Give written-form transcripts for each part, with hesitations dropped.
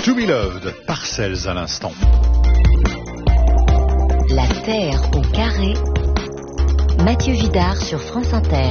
To Be Loved, Parcelles à l'instant. La Terre au carré, Mathieu Vidard sur France Inter.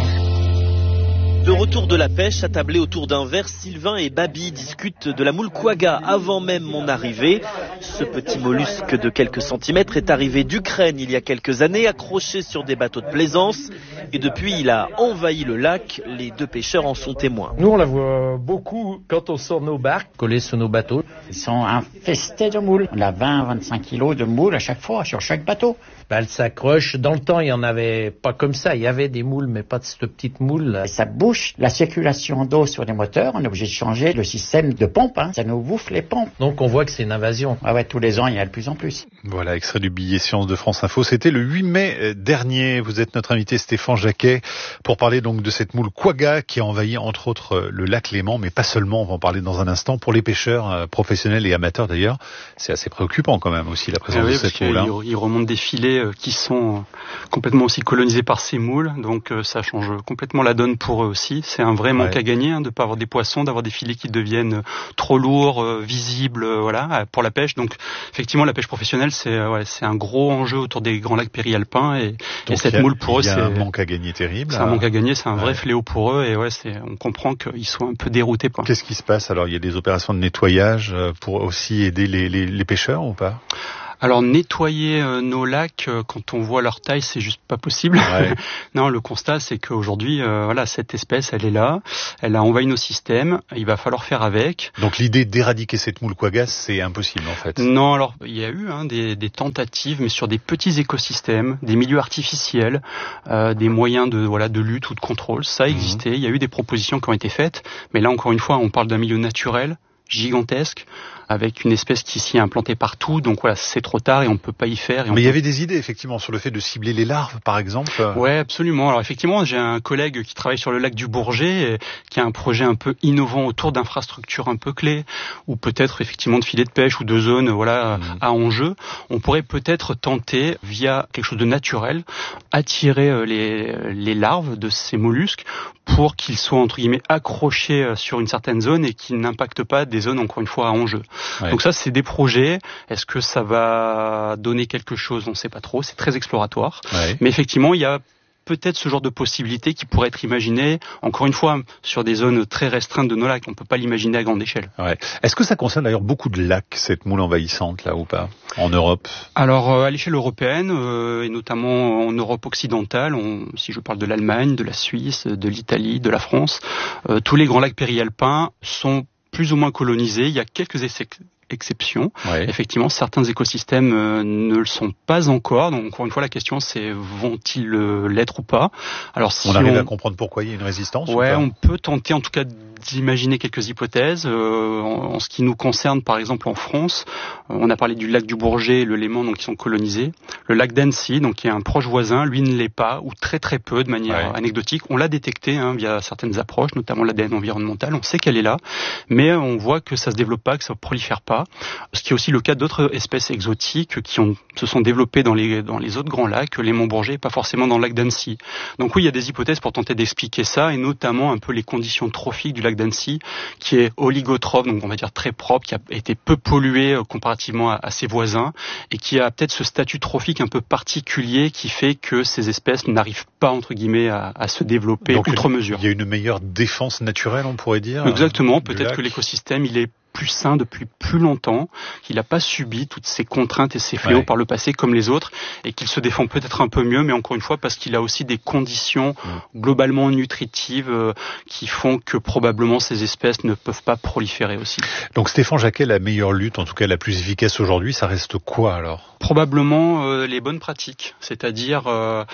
De retour de la pêche, attablés autour d'un verre, Sylvain et Babi discutent de la moule quagga avant même mon arrivée. Ce petit mollusque de quelques centimètres est arrivé d'Ukraine il y a quelques années, accroché sur des bateaux de plaisance. Et depuis, il a envahi le lac. Les deux pêcheurs en sont témoins. Nous, on la voit beaucoup quand on sort nos barques, collées sur nos bateaux. Ils sont infestés de moules. On a 20-25 kilos de moules à chaque fois, sur chaque bateau. Elle s'accroche. Dans le temps, il n'y en avait pas comme ça. Il y avait des moules, mais pas de cette petite moule. Et ça bouche la circulation d'eau sur les moteurs. On est obligé de changer le système de pompe. Ça nous bouffe les pompes. Donc on voit que c'est une invasion. Ouais, tous les ans, il y a de plus en plus. Voilà, extrait du billet Sciences de France Info. C'était le 8 mai dernier. Vous êtes notre invité Stéphane Jacquet pour parler donc de cette moule quagga qui a envahi entre autres le lac Léman, mais pas seulement. On va en parler dans un instant. Pour les pêcheurs professionnels et amateurs d'ailleurs, c'est assez préoccupant quand même aussi la présence de cette moule. Il remonte des filets qui sont complètement aussi colonisés par ces moules, donc ça change complètement la donne pour eux aussi. C'est un vrai manque à gagner de ne pas avoir des poissons, d'avoir des filets qui deviennent trop lourds, visibles, pour la pêche. Donc effectivement, la pêche professionnelle, c'est un gros enjeu autour des grands lacs périalpins et cette moule pour eux, c'est un manque à gagner terrible. C'est un manque à gagner, c'est un vrai fléau pour eux et on comprend qu'ils sont un peu déroutés. Qu'est-ce qui se passe alors? Il y a des opérations de nettoyage pour aussi aider les pêcheurs ou pas? Alors nettoyer nos lacs quand on voit leur taille, c'est juste pas possible. Ouais. Non, le constat c'est qu'aujourd'hui, cette espèce, elle est là, elle a envahi nos systèmes. Il va falloir faire avec. Donc l'idée d'éradiquer cette moule quagga, c'est impossible en fait. Non, alors il y a eu des tentatives, mais sur des petits écosystèmes, des milieux artificiels, des moyens de lutte ou de contrôle. Ça existait. Il y a eu des propositions qui ont été faites, mais là encore une fois, on parle d'un milieu naturel, gigantesque, avec une espèce qui s'y est implantée partout, donc c'est trop tard et on ne peut pas y faire. Mais il y avait des idées effectivement sur le fait de cibler les larves, par exemple. Ouais, absolument. Alors effectivement, j'ai un collègue qui travaille sur le lac du Bourget, qui a un projet un peu innovant autour d'infrastructures un peu clés, ou peut-être effectivement de filets de pêche ou de zones à enjeu. On pourrait peut-être tenter, via quelque chose de naturel, attirer les larves de ces mollusques pour qu'ils soient entre guillemets accrochés sur une certaine zone et qu'ils n'impactent pas des zones encore une fois à enjeu. Ouais. Donc ça, c'est des projets. Est-ce que ça va donner quelque chose? On ne sait pas trop. C'est très exploratoire. Ouais. Mais effectivement, il y a peut-être ce genre de possibilité qui pourrait être imaginé, encore une fois, sur des zones très restreintes de nos lacs. On ne peut pas l'imaginer à grande échelle. Ouais. Est-ce que ça concerne d'ailleurs beaucoup de lacs, cette moule envahissante, là, ou pas, en Europe? Alors, à l'échelle européenne, et notamment en Europe occidentale, si je parle de l'Allemagne, de la Suisse, de l'Italie, de la France, tous les grands lacs périalpins sont plus ou moins colonisés. Il y a quelques exceptions. Ouais. Effectivement, certains écosystèmes ne le sont pas encore. Donc, encore une fois, la question, c'est vont-ils l'être ou pas? Alors, si on arrive à comprendre pourquoi il y a une résistance? Ouais, on peut tenter, en tout cas, d'imaginer quelques hypothèses. En ce qui nous concerne, par exemple, en France, on a parlé du lac du Bourget et le Léman, donc qui sont colonisés. Le lac d'Annecy, donc qui est un proche voisin, lui ne l'est pas, ou très très peu, de manière anecdotique. On l'a détecté via certaines approches, notamment l'ADN environnemental. On sait qu'elle est là, mais on voit que ça se développe pas, que ça prolifère pas. Ce qui est aussi le cas d'autres espèces exotiques qui se sont développées dans les autres grands lacs, les monts Bourget, pas forcément dans le lac d'Annecy. Donc oui, il y a des hypothèses pour tenter d'expliquer ça, et notamment un peu les conditions trophiques du lac d'Annecy, qui est oligotrophe, donc on va dire très propre, qui a été peu pollué comparativement à ses voisins, et qui a peut-être ce statut trophique un peu particulier qui fait que ces espèces n'arrivent pas, entre guillemets, à se développer outre mesure. Il y a une meilleure défense naturelle, on pourrait dire. Exactement, peut-être que l'écosystème, il est plus sain depuis plus longtemps, qu'il n'a pas subi toutes ces contraintes et ces fléaux par le passé comme les autres, et qu'il se défend peut-être un peu mieux, mais encore une fois parce qu'il a aussi des conditions globalement nutritives qui font que probablement ces espèces ne peuvent pas proliférer aussi. Donc Stéphane Jacquet, la meilleure lutte, en tout cas la plus efficace aujourd'hui, ça reste quoi alors? Probablement les bonnes pratiques, c'est-à-dire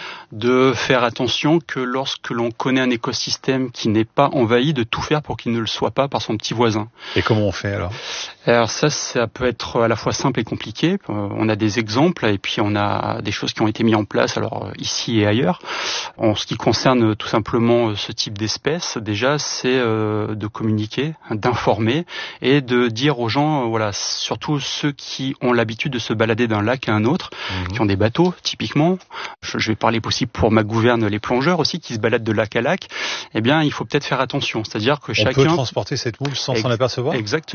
de faire attention que lorsque l'on connaît un écosystème qui n'est pas envahi, de tout faire pour qu'il ne le soit pas par son petit voisin. Et comment on fait alors ça peut être à la fois simple et compliqué. On a des exemples et puis on a des choses qui ont été mises en place alors ici et ailleurs. En ce qui concerne tout simplement ce type d'espèce, déjà c'est de communiquer, d'informer et de dire aux gens, surtout ceux qui ont l'habitude de se balader d'un lac à un autre, qui ont des bateaux typiquement. Je vais parler aussi pour ma gouverne les plongeurs aussi qui se baladent de lac à lac. Eh bien, il faut peut-être faire attention, c'est-à-dire que chacun peut transporter cette moule sans s'en apercevoir. Exactement.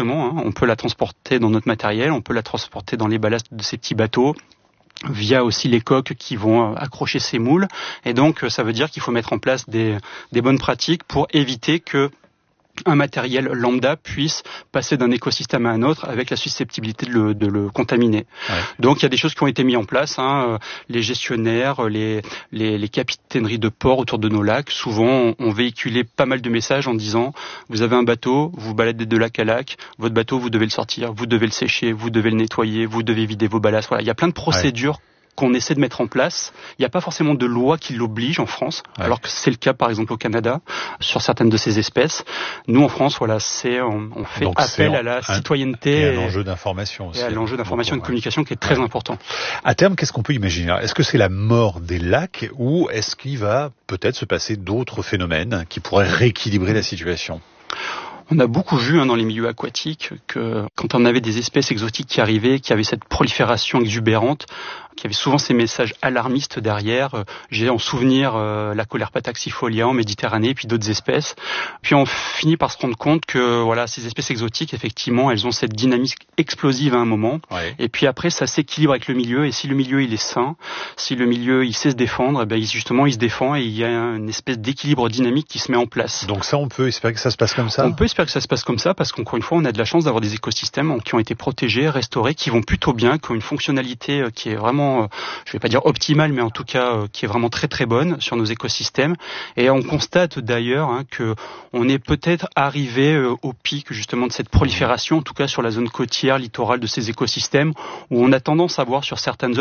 exactement. On peut la transporter dans notre matériel, on peut la transporter dans les ballasts de ces petits bateaux, via aussi les coques qui vont accrocher ces moules. Et donc, ça veut dire qu'il faut mettre en place des bonnes pratiques pour éviter que un matériel lambda puisse passer d'un écosystème à un autre avec la susceptibilité de le contaminer. Ouais. Donc il y a des choses qui ont été mises en place. Les gestionnaires, les capitaineries de port autour de nos lacs, souvent ont véhiculé pas mal de messages en disant vous avez un bateau, vous baladez de lac à lac, votre bateau vous devez le sortir, vous devez le sécher, vous devez le nettoyer, vous devez vider vos ballasts. Voilà, il y a plein de procédures. Ouais. Qu'on essaie de mettre en place. Il n'y a pas forcément de loi qui l'oblige en France, alors que c'est le cas par exemple au Canada, sur certaines de ces espèces. Nous en France, voilà, on fait donc appel à la citoyenneté. Et à l'enjeu d'information aussi. Et à l'enjeu d'information et de communication qui est très important. À terme, qu'est-ce qu'on peut imaginer ? Est-ce que c'est la mort des lacs ou est-ce qu'il va peut-être se passer d'autres phénomènes qui pourraient rééquilibrer la situation ? On a beaucoup vu dans les milieux aquatiques que quand on avait des espèces exotiques qui arrivaient, qui avaient cette prolifération exubérante, qui avait souvent ces messages alarmistes derrière. J'ai en souvenir la Colerpa taxifolia en Méditerranée, et puis d'autres espèces. Puis on finit par se rendre compte que voilà, ces espèces exotiques, effectivement, elles ont cette dynamique explosive à un moment. Ouais. Et puis après, ça s'équilibre avec le milieu. Et si le milieu il est sain, si le milieu il sait se défendre, justement il se défend et il y a une espèce d'équilibre dynamique qui se met en place. Donc ça, on peut espérer que ça se passe comme ça ? On peut espérer que ça se passe comme ça parce qu'encore une fois, on a de la chance d'avoir des écosystèmes qui ont été protégés, restaurés, qui vont plutôt bien, qui ont une fonctionnalité qui est vraiment, je vais pas dire optimale, mais en tout cas qui est vraiment très très bonne sur nos écosystèmes. Et on constate d'ailleurs que on est peut-être arrivé au pic justement de cette prolifération, en tout cas sur la zone côtière, littorale de ces écosystèmes, où on a tendance à voir sur certaines zones